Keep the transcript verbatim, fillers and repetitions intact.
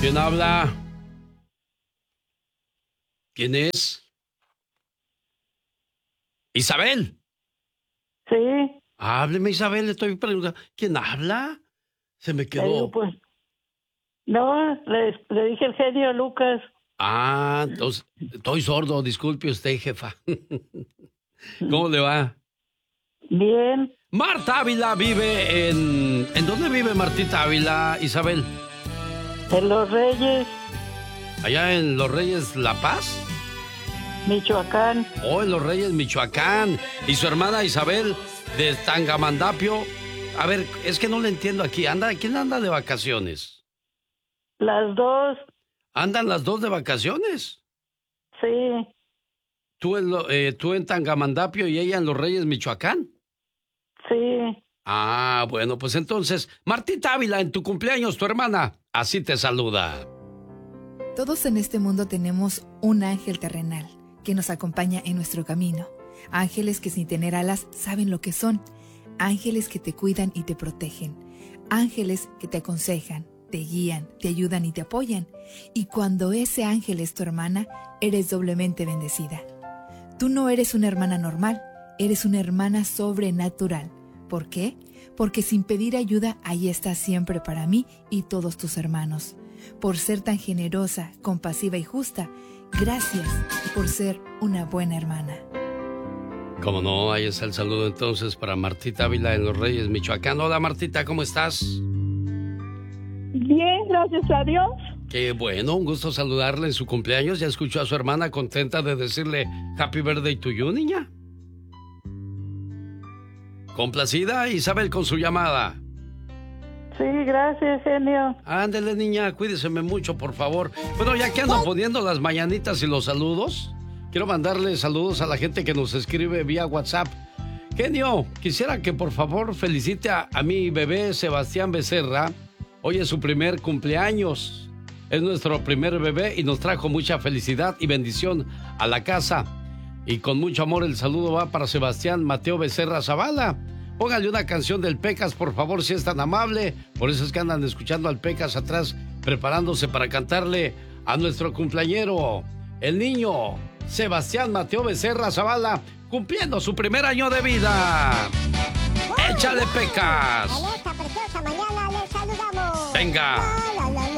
¿Quién habla? ¿Quién es? ¿Isabel? Sí. Hábleme, Isabel, le estoy preguntando. ¿Quién habla? Se me quedó. Digo, pues, no, le, le dije el genio Lucas. Ah, entonces, estoy sordo, disculpe usted, jefa. ¿Cómo le va? Bien. Marta Ávila vive en... ¿En dónde vive Martita Ávila, Isabel? En Los Reyes. ¿Allá en Los Reyes La Paz? Michoacán. Oh, en Los Reyes, Michoacán. ¿Y su hermana Isabel de Tangamandapio? A ver, es que no le entiendo aquí. Anda, ¿quién anda de vacaciones? Las dos. ¿Andan las dos de vacaciones? Sí. ¿Tú en, lo, eh, tú en Tangamandapio y ella en Los Reyes, Michoacán? Sí. Ah, bueno, pues entonces, Martita Ávila, en tu cumpleaños, tu hermana, así te saluda. Todos en este mundo tenemos un ángel terrenal que nos acompaña en nuestro camino. Ángeles que sin tener alas saben lo que son. Ángeles que te cuidan y te protegen. Ángeles que te aconsejan, te guían, te ayudan y te apoyan. Y cuando ese ángel es tu hermana, eres doblemente bendecida. Tú no eres una hermana normal, eres una hermana sobrenatural. ¿Por qué? Porque sin pedir ayuda, ahí estás siempre para mí y todos tus hermanos. Por ser tan generosa, compasiva y justa, gracias por ser una buena hermana. Como no, ahí está el saludo entonces para Martita Ávila en Los Reyes, Michoacán. Hola Martita, ¿cómo estás? Bien, gracias a Dios. Qué bueno, un gusto saludarle en su cumpleaños. ¿Ya escuchó a su hermana contenta de decirle Happy Birthday to you, niña? ¿Complacida, Isabel, con su llamada? Sí, gracias, genio. Ándele, niña, cuídeseme mucho, por favor. Bueno, ya que ando poniendo las mañanitas y los saludos, quiero mandarle saludos a la gente que nos escribe vía WhatsApp. Genio, quisiera que por favor felicite a, a mi bebé Sebastián Becerra. Hoy es su primer cumpleaños. Es nuestro primer bebé y nos trajo mucha felicidad y bendición a la casa. Y con mucho amor el saludo va para Sebastián Mateo Becerra Zavala. Póngale una canción del Pecas, por favor, si es tan amable. Por eso es que andan escuchando al Pecas atrás, preparándose para cantarle a nuestro cumpleañero, el niño Sebastián Mateo Becerra Zavala, cumpliendo su primer año de vida. ¡Échale, Pecas! En esta preciosa mañana les saludamos. Venga.